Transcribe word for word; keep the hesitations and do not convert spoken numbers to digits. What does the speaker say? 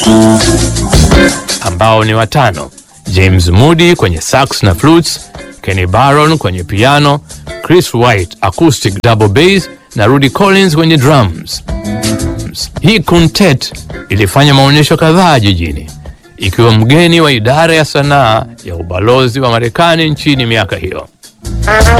ambao ni watano: James Moody kwenye sax na flutes, Kenny Barron kwenye piano, Chris White acoustic double bass na Rudy Collins kwenye drums. Hii quintet ilifanya maonyesho kadhaa jijini, ikiwa mgeni wa idara ya sanaa ya ubalozi wa Marekani nchini miaka hiyo.